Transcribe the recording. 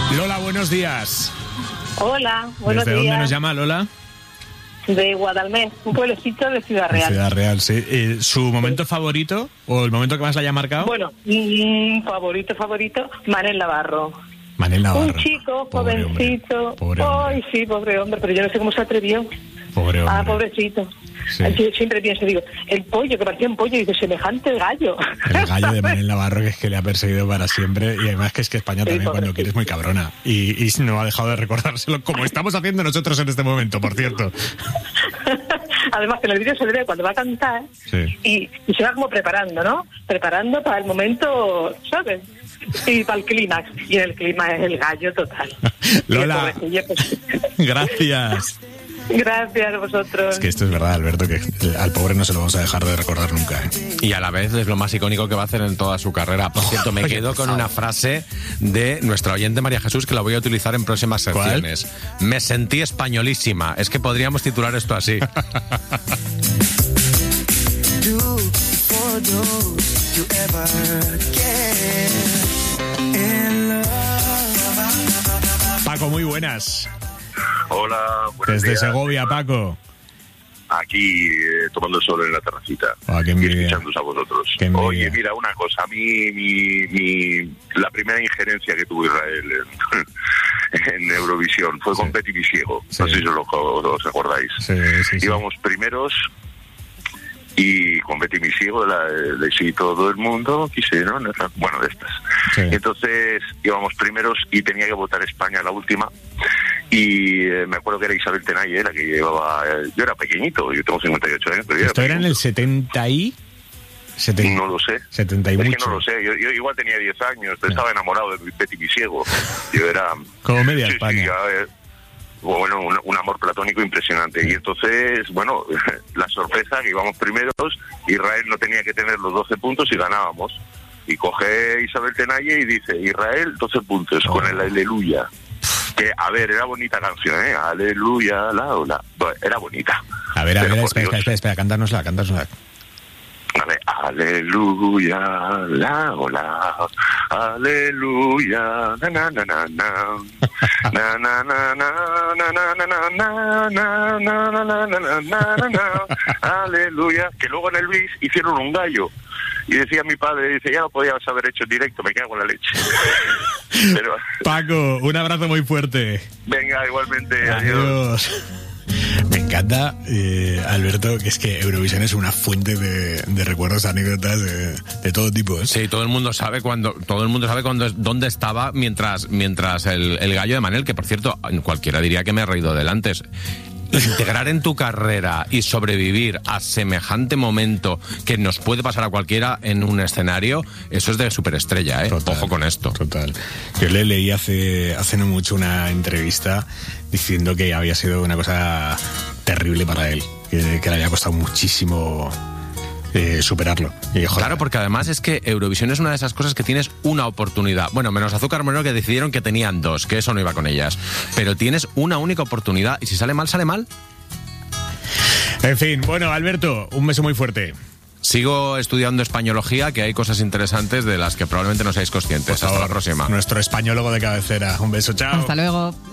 Lola, buenos días. Hola, buenos días. ¿Desde dónde nos llama, Lola? De Guadalmés, un pueblecito de Ciudad Real. Ciudad Real, sí. ¿Su momento favorito o el momento que más le haya marcado? Bueno, favorito, Manel Navarro. Manel Navarro. Un chico, pobre jovencito. Hombre. Pobre hombre. Ay, sí, pobre hombre, pero yo no sé cómo se atrevió. Pobre hombre. Pobrecito. Sí. Yo siempre pienso, digo, el pollo, que parecía un pollo, y dice, semejante gallo. El gallo de Manel Navarro, que es que le ha perseguido para siempre, y además que es que España Sí, también cuando pobrecito. quiere es muy cabrona, y no ha dejado de recordárselo, como estamos haciendo nosotros en este momento, por cierto. Además que en el vídeo se le ve cuando va a cantar, Sí. y se va como preparando, ¿no? Preparando para el momento, ¿sabes? Y para el clímax. Y en el clímax es el gallo total. Lola, Y el pobrecillo, pues, gracias. gracias a vosotros. Es que esto es verdad, Alberto, que al pobre no se lo vamos a dejar de recordar nunca, ¿eh? Y a la vez es lo más icónico que va a hacer en toda su carrera. Por cierto, me quedo con una frase de nuestra oyente María Jesús que la voy a utilizar en próximas secciones. Me sentí españolísima. Es que podríamos titular esto así. Paco, muy buenas. Hola, buenos Desde días. Segovia, Paco. Aquí tomando el sol en la terracita Qué y envidia. escuchándoos a vosotros. Qué envidia. Oye, mira, una cosa, a mí la primera injerencia que tuvo Israel en Eurovisión fue con Betty Visiego. Sí. No sé si os acordáis. Sí. Íbamos primeros y con Betty Visiego de si todo el mundo quisieron, bueno, de estas. Sí. Entonces íbamos primeros y tenía que votar España la última. Y me acuerdo que era Isabel Tenaye la que llevaba. Yo era pequeñito, yo tengo 58 años, pero yo Esto era en el 70 y... 70, no lo sé. 70 y Es mucho. que no lo sé. Yo igual tenía 10 años, pero estaba enamorado de Betty Visiego. Yo era. Como media Sí, España. sí, bueno, un amor platónico impresionante. Y entonces, bueno, la sorpresa que íbamos primeros, Israel no tenía que tener los 12 puntos y ganábamos. Y coge Isabel Tenaye y dice, Israel, 12 puntos, con el Aleluya. Que, a ver, era bonita canción, ¿eh? Aleluya, la. Bueno, era bonita. A ver, Pero, por Dios. espera, cántanosla. A ver, aleluya, la, aleluya, na na na na na, na na na na na na na na na na na na na na, aleluya. Que luego en el bis hicieron un gallo. Y decía mi padre, dice, ya lo podías haber hecho en directo, me cago en la leche. Pero, Paco, un abrazo muy fuerte. venga, igualmente, adiós. Adiós. Me encanta, Alberto, que es que Eurovisión es una fuente de recuerdos, anécdotas de todo tipo, ¿eh? Sí, todo el mundo sabe dónde estaba mientras el gallo de Manel, que por cierto, cualquiera diría que me he reído del antes. Integrar en tu carrera y sobrevivir a semejante momento que nos puede pasar a cualquiera en un escenario, eso es de superestrella, ¿eh? Total, ojo con esto. Total. Yo le leí hace no mucho una entrevista diciendo que había sido una cosa terrible para él, que le había costado muchísimo superarlo. Y, joder, Claro, porque además es que Eurovisión es una de esas cosas que tienes una oportunidad. Bueno, menos Azúcar Moreno, que decidieron que tenían dos, que eso no iba con ellas. Pero tienes una única oportunidad y si sale mal, sale mal. En fin, bueno, Alberto, un beso muy fuerte. Sigo estudiando españología, que hay cosas interesantes de las que probablemente no seáis conscientes. Por Hasta favor, la próxima. Nuestro españólogo de cabecera. Un beso, chao. Hasta luego.